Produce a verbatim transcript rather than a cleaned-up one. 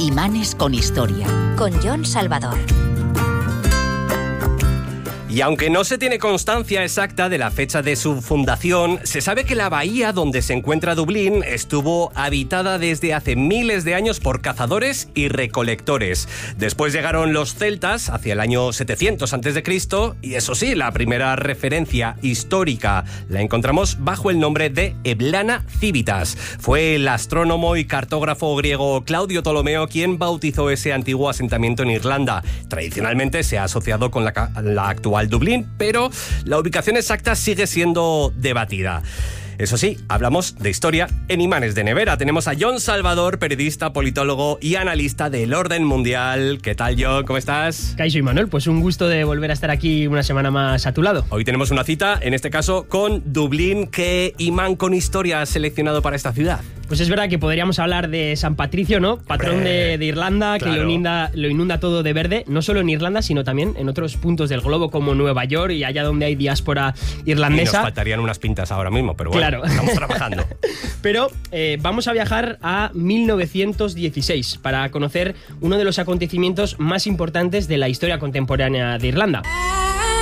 Imanes con historia, con Jon Salvador. Y aunque no se tiene constancia exacta de la fecha de su fundación, se sabe que la bahía donde se encuentra Dublín estuvo habitada desde hace miles de años por cazadores y recolectores. Después llegaron los celtas hacia el año setecientos antes de Cristo y eso sí, la primera referencia histórica la encontramos bajo el nombre de Eblana Civitas. Fue el astrónomo y cartógrafo griego Claudio Ptolomeo quien bautizó ese antiguo asentamiento en Irlanda. Tradicionalmente se ha asociado con la, la actual Dublín, pero la ubicación exacta sigue siendo debatida. Eso sí, hablamos de historia en Imanes de Nevera. Tenemos a Jon Salvador, periodista, politólogo y analista del orden mundial. ¿Qué tal, Jon? ¿Cómo estás? Kaixo y Manuel, pues un gusto de volver a estar aquí una semana más a tu lado. Hoy tenemos una cita, en este caso, con Dublín. ¿Qué imán con historia has seleccionado para esta ciudad? Pues es verdad que podríamos hablar de San Patricio, ¿no? Patrón de, de Irlanda, claro. Que lo inunda, lo inunda todo de verde, no solo en Irlanda, sino también en otros puntos del globo como Nueva York y allá donde hay diáspora irlandesa. Y nos faltarían unas pintas ahora mismo, pero bueno, claro. Estamos trabajando. Pero eh, vamos a viajar a mil novecientos dieciséis para conocer uno de los acontecimientos más importantes de la historia contemporánea de Irlanda.